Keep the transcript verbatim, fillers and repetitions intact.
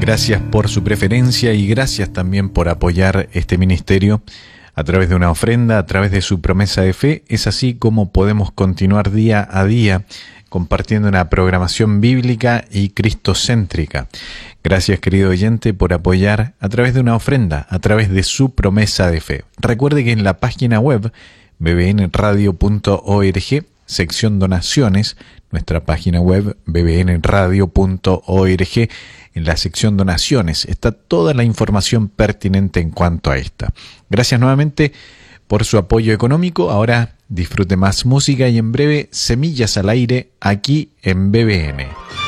Gracias por su preferencia y gracias también por apoyar este ministerio a través de una ofrenda, a través de su promesa de fe. Es así como podemos continuar día a día compartiendo una programación bíblica y cristocéntrica. Gracias, querido oyente, por apoyar a través de una ofrenda, a través de su promesa de fe. Recuerde que en la página web b b n radio punto org, sección donaciones, nuestra página web b b n radio punto org, en la sección donaciones está toda la información pertinente en cuanto a esta. Gracias nuevamente por su apoyo económico. Ahora disfrute más música y en breve Semillas al Aire aquí en B B N.